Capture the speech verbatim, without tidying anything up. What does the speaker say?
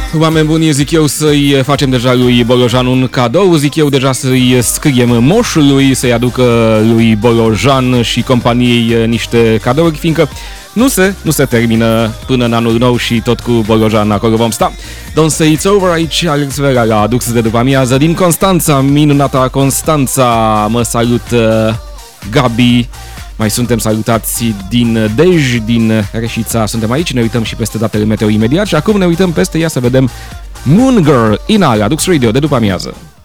Oameni buni, zic eu să-i facem deja lui Bolojan un cadou, zic eu deja să-i scriem moșului, să-i aducă lui Bolojan și companiei niște cadouri, fiindcă nu se, nu se termină până în anul nou și tot cu Bolojan acolo vom sta. Don't say it's over, aici Alex Vera la Adux de după amiază din Constanța, minunata Constanța, mă salut Gabi. Mai suntem salutați din Dej, din Reșița, suntem aici, ne uităm și peste datele meteo imediat și acum ne uităm peste ea să vedem Moon Girl, Ina, la Dux Radio de după amiază.